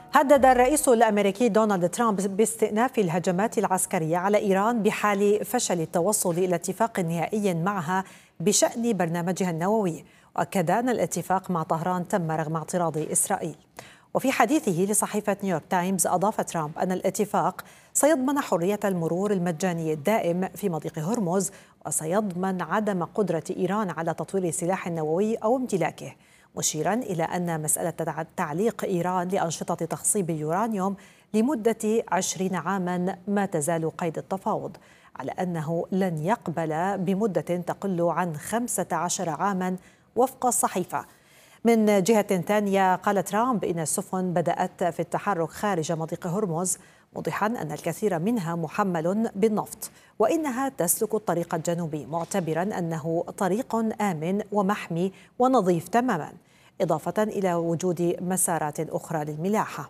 هدد الرئيس الأمريكي دونالد ترامب باستئناف الهجمات العسكرية على إيران بحال فشل التوصل إلى اتفاق نهائي معها بشأن برنامجها النووي، وأكد أن الاتفاق مع طهران تم رغم اعتراض إسرائيل. وفي حديثه لصحيفة نيويورك تايمز أضاف ترامب أن الاتفاق سيضمن حرية المرور المجاني الدائم في مضيق هرمز، وسيضمن عدم قدرة إيران على تطوير السلاح النووي أو امتلاكه، مشيرا إلى أن مسألة تعليق إيران لأنشطة تخصيب اليورانيوم لمدة 20 عاما ما تزال قيد التفاوض، على أنه لن يقبل بمدة تقل عن 15 عاما وفق الصحيفة. من جهة ثانية قال ترامب إن السفن بدأت في التحرك خارج مضيق هرمز، موضحا أن الكثير منها محمل بالنفط وإنها تسلك الطريق الجنوبي، معتبرا أنه طريق آمن ومحمي ونظيف تماما، إضافة إلى وجود مسارات أخرى للملاحة.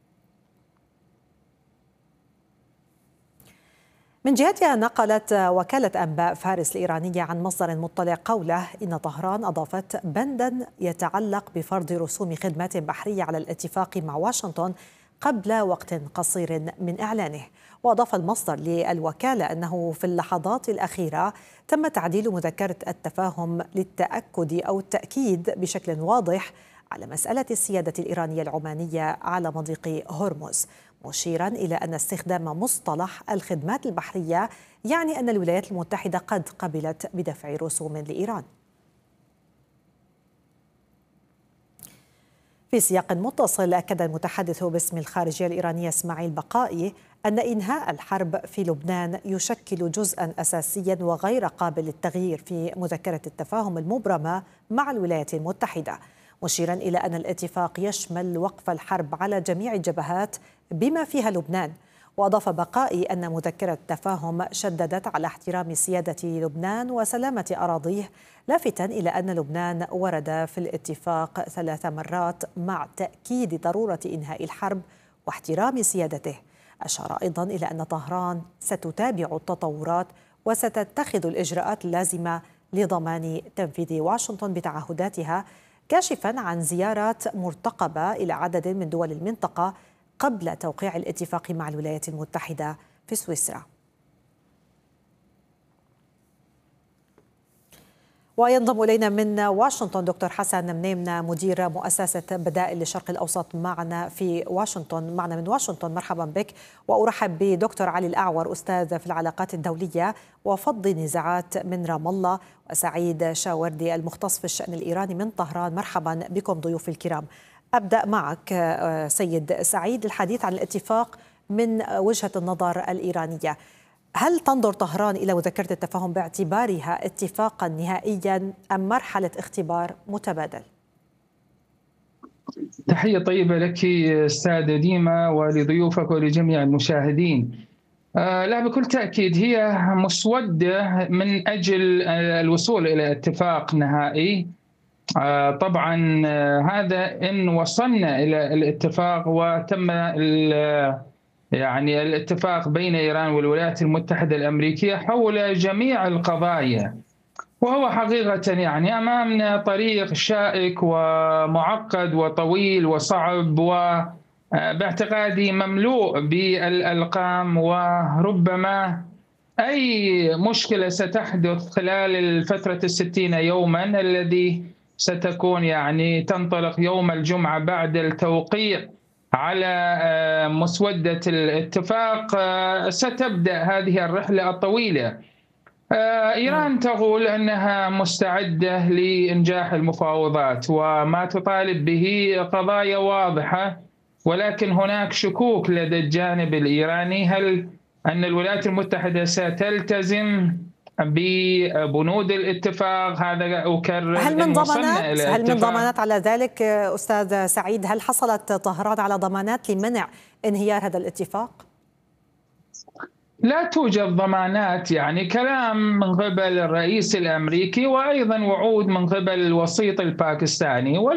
من جهتها نقلت وكالة أنباء فارس الإيرانية عن مصدر مطلع قوله إن طهران أضافت بندا يتعلق بفرض رسوم خدمات بحرية على الاتفاق مع واشنطن قبل وقت قصير من إعلانه. وأضاف المصدر للوكالة أنه في اللحظات الأخيرة تم تعديل مذكرة التفاهم للتأكد أو التأكيد بشكل واضح على مسألة السيادة الإيرانية العمانية على مضيق هرمز، مشيرا إلى أن استخدام مصطلح الخدمات البحرية يعني أن الولايات المتحدة قد قبلت بدفع رسوم لإيران. في سياق متصل، أكد المتحدث باسم الخارجية الإيرانية إسماعيل بقائي أن إنهاء الحرب في لبنان يشكل جزءا أساسيا وغير قابل للتغيير في مذكرة التفاهم المبرمة مع الولايات المتحدة، مشيرا إلى أن الاتفاق يشمل وقف الحرب على جميع الجبهات بما فيها لبنان. وأضاف بقائي أن مذكرة التفاهم شددت على احترام سيادة لبنان وسلامة أراضيه، لافتا إلى أن لبنان ورد في الاتفاق 3 مرات مع تأكيد ضرورة إنهاء الحرب واحترام سيادته. أشار أيضا إلى أن طهران ستتابع التطورات وستتخذ الإجراءات اللازمة لضمان تنفيذ واشنطن بتعهداتها، كاشفا عن زيارات مرتقبة إلى عدد من دول المنطقة قبل توقيع الاتفاق مع الولايات المتحدة في سويسرا. وينضم إلينا من واشنطن دكتور حسن منيمنة، مدير مؤسسة بدائل للشرق الأوسط، معنا من واشنطن. مرحبا بك، وأرحب بدكتور علي الأعور، أستاذ في العلاقات الدولية وفض نزاعات من رام الله، وسعيد شاوردي المختص في الشأن الإيراني من طهران. مرحبا بكم ضيوف الكرام. أبدأ معك سيد سعيد الحديث عن الاتفاق من وجهة النظر الإيرانية. هل تنظر طهران إلى مذكرة التفاهم باعتبارها اتفاقا نهائيا أم مرحلة اختبار متبادل؟ تحية طيبة لك أستاذة ديما ولضيوفك ولجميع المشاهدين. لا، بكل تأكيد هي مسودة من أجل الوصول إلى اتفاق نهائي. طبعا هذا إن وصلنا إلى الاتفاق وتم يعني الاتفاق بين إيران والولايات المتحدة الأمريكية حول جميع القضايا، وهو حقيقة يعني أمامنا طريق شائك ومعقد وطويل وصعب، وباعتقادي مملوء بالألقام، وربما أي مشكلة ستحدث خلال الفترة 60 يوما الذي ستكون يعني تنطلق يوم الجمعة بعد التوقيع على مسودة الاتفاق، ستبدأ هذه الرحلة الطويلة. إيران تقول أنها مستعدة لإنجاح المفاوضات وما تطالب به قضايا واضحة، ولكن هناك شكوك لدى الجانب الإيراني هل أن الولايات المتحدة ستلتزم ببنود الاتفاق. هذا أكرر هل من ضمانات على ذلك أستاذ سعيد؟ هل حصلت طهران على ضمانات لمنع انهيار هذا الاتفاق؟ لا توجد ضمانات، يعني كلام من قبل الرئيس الأمريكي وأيضا وعود من قبل الوسيط الباكستاني.